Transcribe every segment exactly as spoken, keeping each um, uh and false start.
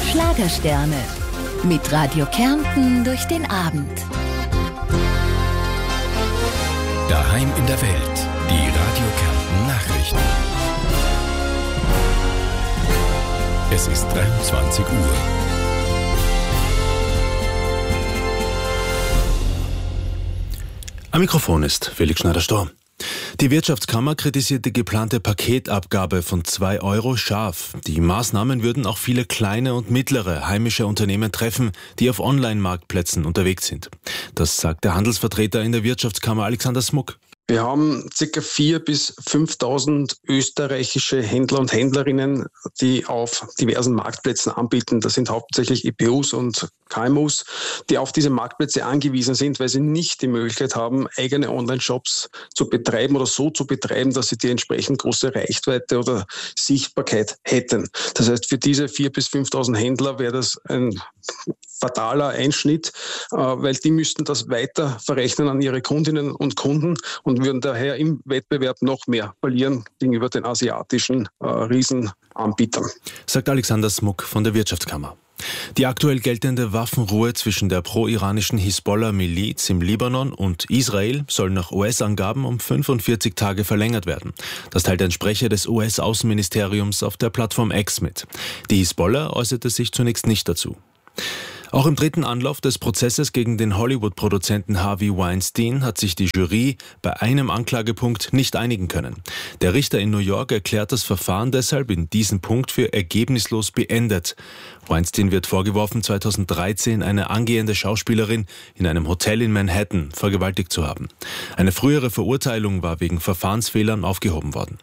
Schlagersterne. Mit Radio Kärnten durch den Abend. Daheim in der Welt. Die Radio Kärnten Nachrichten. Es ist dreiundzwanzig Uhr. Am Mikrofon ist Felix Schneider-Storm. Die Wirtschaftskammer kritisiert die geplante Paketabgabe von zwei Euro scharf. Die Maßnahmen würden auch viele kleine und mittlere heimische Unternehmen treffen, die auf Online-Marktplätzen unterwegs sind. Das sagt der Handelsvertreter in der Wirtschaftskammer Alexander Smuck. Wir haben ca. viertausend bis fünftausend österreichische Händler und Händlerinnen, die auf diversen Marktplätzen anbieten. Das sind hauptsächlich I P Us und K M Us, die auf diese Marktplätze angewiesen sind, weil sie nicht die Möglichkeit haben, eigene Online-Shops zu betreiben oder so zu betreiben, dass sie die entsprechend große Reichweite oder Sichtbarkeit hätten. Das heißt, für diese viertausend bis fünftausend Händler wäre das ein fataler Einschnitt, weil die müssten das weiter verrechnen an ihre Kundinnen und Kunden und würden daher im Wettbewerb noch mehr verlieren gegenüber den asiatischen äh, Riesenanbietern. Sagt Alexander Smuck von der Wirtschaftskammer. Die aktuell geltende Waffenruhe zwischen der pro-iranischen Hisbollah-Miliz im Libanon und Israel soll nach U S-Angaben um fünfundvierzig Tage verlängert werden. Das teilt ein Sprecher des U S-Außenministeriums auf der Plattform X mit. Die Hisbollah äußerte sich zunächst nicht dazu. Auch im dritten Anlauf des Prozesses gegen den Hollywood-Produzenten Harvey Weinstein hat sich die Jury bei einem Anklagepunkt nicht einigen können. Der Richter in New York erklärt das Verfahren deshalb in diesem Punkt für ergebnislos beendet. Weinstein wird vorgeworfen, zweitausenddreizehn eine angehende Schauspielerin in einem Hotel in Manhattan vergewaltigt zu haben. Eine frühere Verurteilung war wegen Verfahrensfehlern aufgehoben worden.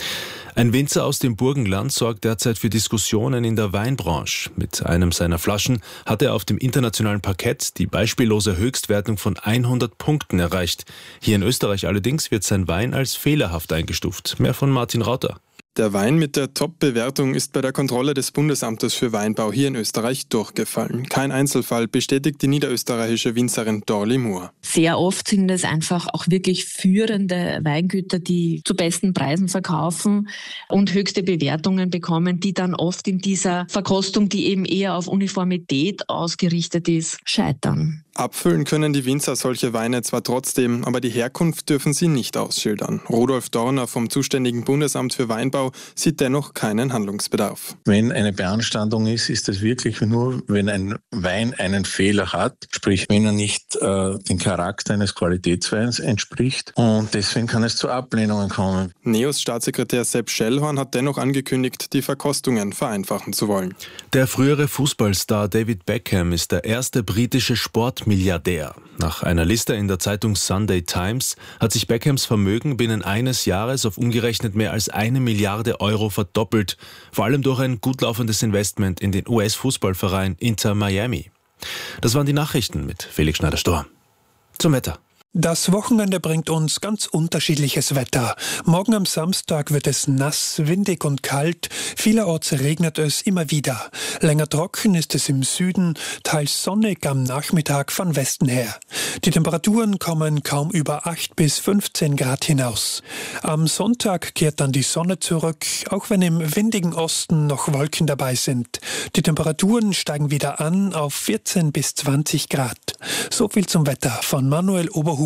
Ein Winzer aus dem Burgenland sorgt derzeit für Diskussionen in der Weinbranche. Mit einem seiner Flaschen hat er auf dem internationalen Parkett die beispiellose Höchstwertung von hundert Punkten erreicht. Hier in Österreich allerdings wird sein Wein als fehlerhaft eingestuft. Mehr von Martin Rauter. Der Wein mit der Top-Bewertung ist bei der Kontrolle des Bundesamtes für Weinbau hier in Österreich durchgefallen. Kein Einzelfall, bestätigt die niederösterreichische Winzerin Dorli Moore. Sehr oft sind es einfach auch wirklich führende Weingüter, die zu besten Preisen verkaufen und höchste Bewertungen bekommen, die dann oft in dieser Verkostung, die eben eher auf Uniformität ausgerichtet ist, scheitern. Abfüllen können die Winzer solche Weine zwar trotzdem, aber die Herkunft dürfen sie nicht ausschildern. Rudolf Dorner vom zuständigen Bundesamt für Weinbau sieht dennoch keinen Handlungsbedarf. Wenn eine Beanstandung ist, ist das wirklich nur, wenn ein Wein einen Fehler hat, sprich wenn er nicht äh, dem Charakter eines Qualitätsweins entspricht, und deswegen kann es zu Ablehnungen kommen. Neos Staatssekretär Sepp Schellhorn hat dennoch angekündigt, die Verkostungen vereinfachen zu wollen. Der frühere Fußballstar David Beckham ist der erste britische Sportmilliardär. Nach einer Liste in der Zeitung Sunday Times hat sich Beckhams Vermögen binnen eines Jahres auf umgerechnet mehr als eine Milliarde Euro verdoppelt, vor allem durch ein gut laufendes Investment in den U S-Fußballverein Inter Miami. Das waren die Nachrichten mit Felix Schneider-Storm. Zum Wetter. Das Wochenende bringt uns ganz unterschiedliches Wetter. Morgen am Samstag wird es nass, windig und kalt. Vielerorts regnet es immer wieder. Länger trocken ist es im Süden, teils sonnig am Nachmittag von Westen her. Die Temperaturen kommen kaum über acht bis fünfzehn Grad hinaus. Am Sonntag kehrt dann die Sonne zurück, auch wenn im windigen Osten noch Wolken dabei sind. Die Temperaturen steigen wieder an auf vierzehn bis zwanzig Grad. So viel zum Wetter von Manuel Oberhuber.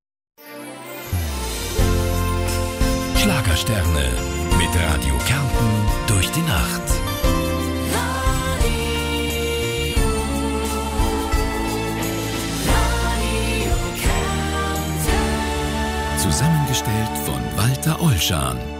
Schlagersterne mit Radio Kärnten durch die Nacht. Radio, Radio Kärnten. Zusammengestellt von Walter Olschan.